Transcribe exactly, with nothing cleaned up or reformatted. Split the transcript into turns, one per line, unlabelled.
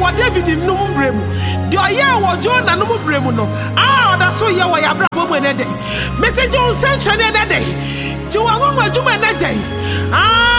wɔ David num bremu de ɔyɛ wɔ Jonah num bremu no ah ɔda so yɛ wɔ yabra bɔ mu ne de message on send channel ne de ti wɔ